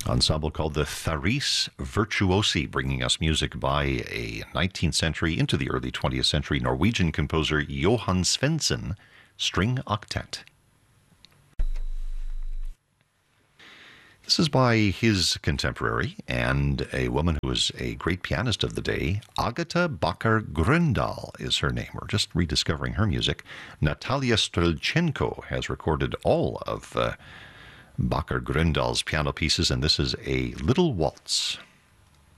Ensemble called the Tharis Virtuosi, bringing us music by a 19th century into the early 20th century Norwegian composer Johan Svendsen, String Octet. This is by his contemporary and a woman who was a great pianist of the day. Agatha Bakker Grøndahl is her name. We're just rediscovering her music. Natalia Strelchenko has recorded all of Bakker Grøndahl's piano pieces, and this is a little waltz.